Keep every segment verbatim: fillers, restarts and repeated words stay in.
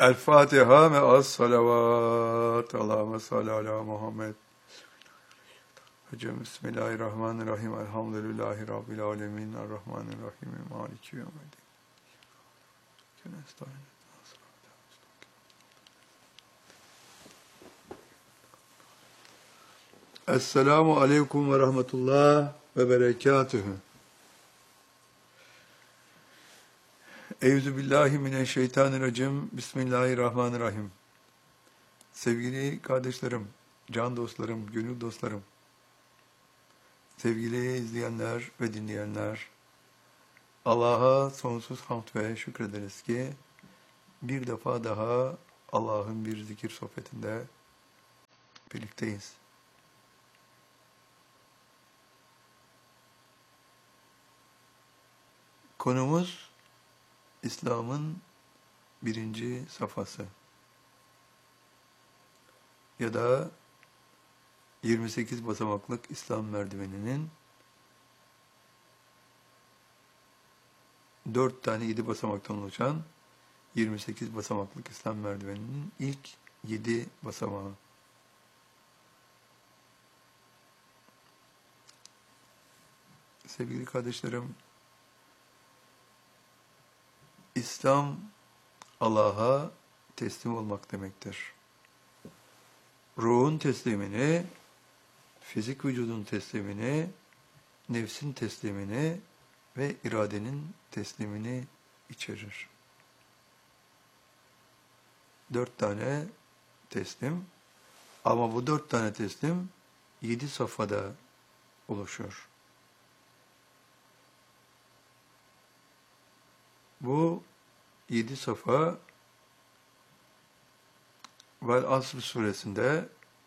El Fatiha ve az salavat. Allahümme salli ala Muhammed. Hocam Bismillahirrahmanirrahim. Elhamdülillahi Rabbil alemin. Errahmanirrahim. Maliki yevmiddin. Esselamu aleyküm ve rahmetullah ve berekatühü. Euzubillahimineşşeytanirracim. Bismillahirrahmanirrahim. Sevgili kardeşlerim, can dostlarım, gönül dostlarım, sevgili izleyenler ve dinleyenler, Allah'a sonsuz hamd ve şükrederiz ki bir defa daha Allah'ın bir zikir sohbetinde birlikteyiz. Konumuz İslam'ın birinci safhası ya da yirmi sekiz basamaklık İslam merdiveninin dört tane yedi basamaktan oluşan yirmi sekiz basamaklık İslam merdiveninin ilk yedi basamağı. Sevgili kardeşlerim, İslam, Allah'a teslim olmak demektir. Ruhun teslimini, fizik vücudun teslimini, nefsin teslimini ve iradenin teslimini içerir. Dört tane teslim, ama bu dört tane teslim yedi safhada oluşur. Bu yedi safa Vel Asr suresinde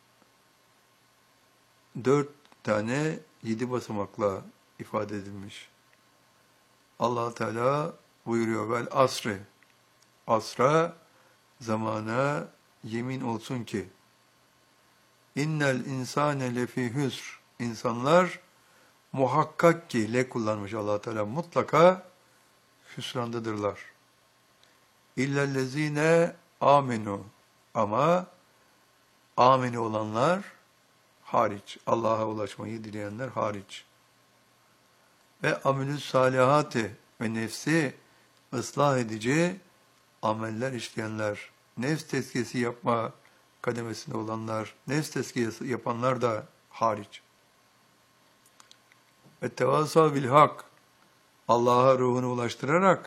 dört tane yedi basamakla ifade edilmiş. Allah Teala buyuruyor, Vel Asri, asra, zamana yemin olsun ki innel insane lefi hüsr, insanlar muhakkak ki, le kullanmış Allah Teala, mutlaka hüsrandadırlar. İllellezine amenu, ama ameni olanlar hariç, Allah'a ulaşmayı dileyenler hariç. Ve amelü salihati, ve nefsi ıslah edici ameller işleyenler, nefs tezkiyesi yapma kademesinde olanlar, nefs tezkiyesi yapanlar da hariç. Ve tevasav bil hak, Allah'a ruhunu ulaştırarak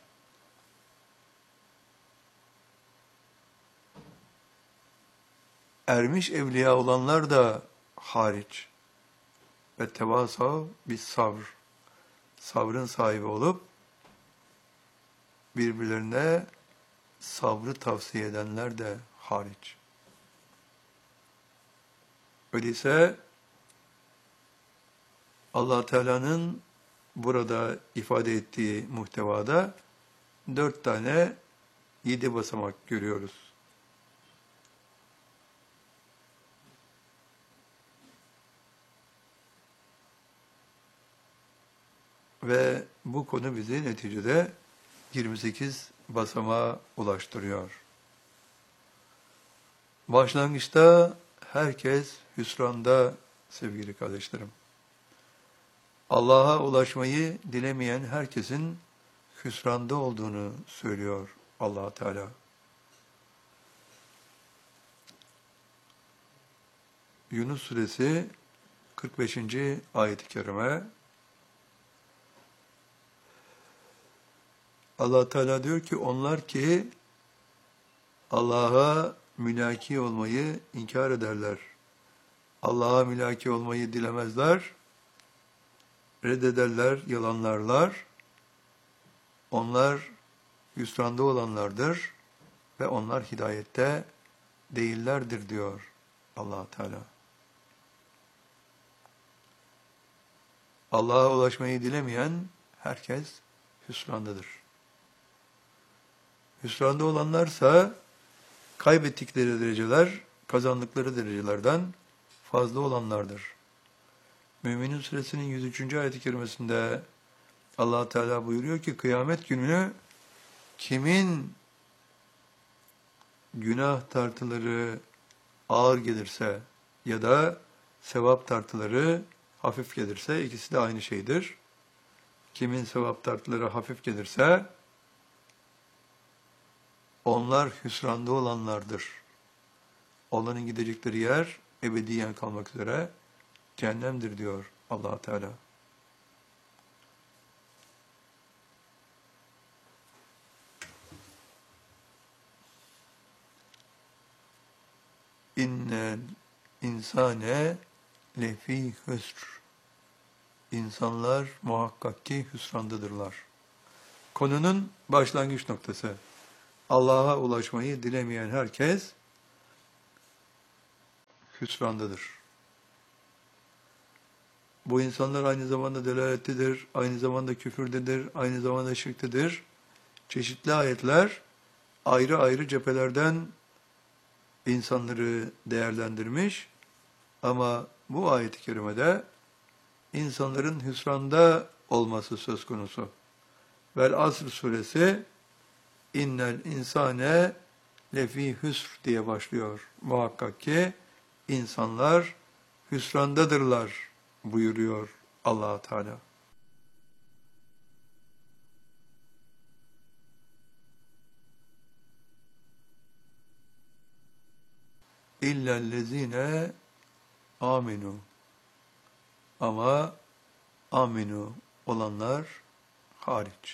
ermiş evliya olanlar da hariç. Ve tevasav bis sabr, sabrın sahibi olup birbirlerine sabrı tavsiye edenler de hariç. Öyleyse Allah Teala'nın burada ifade ettiği muhtevada dört tane yedi basamak görüyoruz. Ve bu konu bizi neticede yirmi sekiz basamağa ulaştırıyor. Başlangıçta herkes hüsranda sevgili kardeşlerim. Allah'a ulaşmayı dilemeyen herkesin hüsranda olduğunu söylüyor Allah Teala. Yunus suresi kırk beşinci ayet-i kerime, Allah Teala diyor ki, onlar ki Allah'a mülaki olmayı inkar ederler, Allah'a mülaki olmayı dilemezler, reddederler, yalanlarlar, onlar hüsranda olanlardır ve onlar hidayette değillerdir diyor Allah Teala. Allah'a ulaşmayı dilemeyen herkes hüsrandadır. Hüsranda olanlarsa kaybettikleri dereceler kazandıkları derecelerden fazla olanlardır. Mü'minin suresinin yüz üçüncü ayet-i kerimesinde Allah Teala buyuruyor ki, kıyamet günü kimin günah tartıları ağır gelirse ya da sevap tartıları hafif gelirse ikisi de aynı şeydir. Kimin sevap tartıları hafif gelirse onlar hüsranda olanlardır. Onların gidecekleri yer ebediyen kalmak üzere cehennemdir diyor Allah Teala. İnnel insane lefî hüsr. İnsanlar muhakkak ki hüsrandadırlar. Konunun başlangıç noktası. Allah'a ulaşmayı dilemeyen herkes hüsrandadır. Bu insanlar aynı zamanda delalettedir, aynı zamanda küfürdedir, aynı zamanda şirktedir. Çeşitli ayetler ayrı ayrı cephelerden insanları değerlendirmiş ama bu ayet-i kerimede insanların hüsranda olması söz konusu. Vel Asr suresi innel insane lefî hüsr diye başlıyor. Muhakkak ki insanlar hüsrandadırlar buyuruyor Allah Teala. İllellezine aminu. Ama aminu olanlar hariç.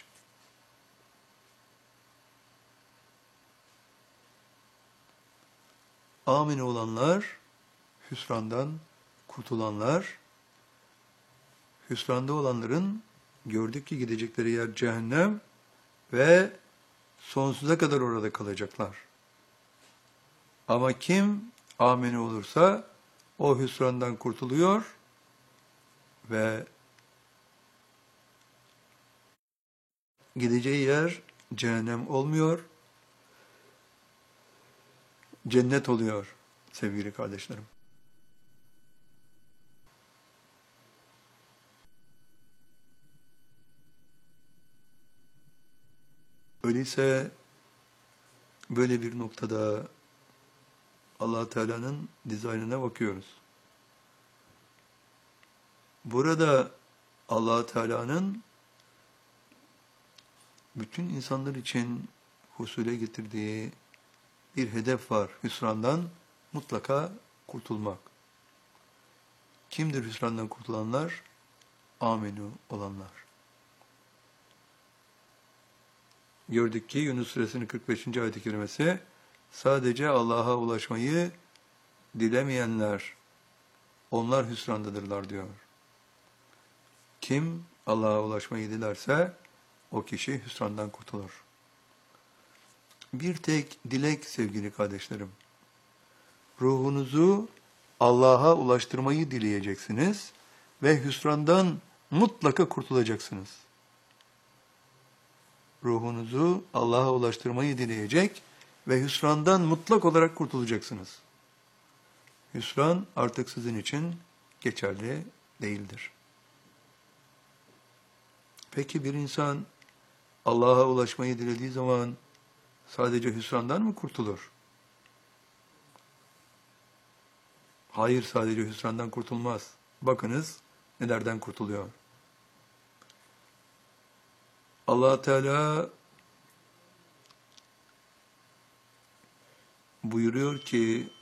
Amin olanlar, hüsrandan kurtulanlar, hüsranda olanların gördük ki gidecekleri yer cehennem ve sonsuza kadar orada kalacaklar. Ama kim amin olursa o hüsrandan kurtuluyor ve gideceği yer cehennem olmuyor, cennet oluyor sevgili kardeşlerim. Öyleyse böyle bir noktada Allah Teala'nın dizaynına bakıyoruz. Burada Allah Teala'nın bütün insanlar için husule getirdiği bir hedef var. Hüsrandan mutlaka kurtulmak. Kimdir hüsrandan kurtulanlar? Aminu olanlar. Gördük ki Yunus Suresinin kırk beşinci ayet-i kerimesi sadece Allah'a ulaşmayı dilemeyenler, onlar hüsrandadırlar diyor. Kim Allah'a ulaşmayı dilerse o kişi hüsrandan kurtulur. Bir tek dilek sevgili kardeşlerim. Ruhunuzu Allah'a ulaştırmayı dileyeceksiniz ve hüsrandan mutlaka kurtulacaksınız. Ruhunuzu Allah'a ulaştırmayı dileyecek ve hüsrandan mutlak olarak kurtulacaksınız. Hüsran artık sizin için geçerli değildir. Peki bir insan Allah'a ulaşmayı dilediği zaman sadece hüsrandan mı kurtulur? Hayır, sadece hüsrandan kurtulmaz. Bakınız nelerden kurtuluyor. Allah Teala buyuruyor ki